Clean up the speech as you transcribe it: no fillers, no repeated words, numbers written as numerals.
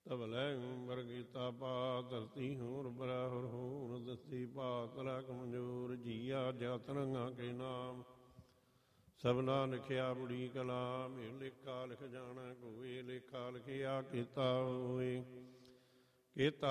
ਤਬਲੈ ਉਂਬਰ ਕੀਤਾ ਪਾ ਧਰਤੀ ਹੋਰ ਬਰਾਹਰ ਹੋਣ ਦਸਤੀ ਭਾਤ ਲਾ ਕਮਜ਼ੋਰ ਜੀਆ ਜਾਤਰੰਗਾ ਕੇ ਨਾਮ ਸਭਨਾ ਲਿਖਿਆ ਬੁੜੀ ਕਲਾਮ ਇਹ ਲੇਖਾ ਲਿਖ ਜਾਣਾ ਕੋਏ ਲੇਖਾ ਲਿਖਿਆ ਕੀਤਾ ਹੋਏ ਕੀਤਾ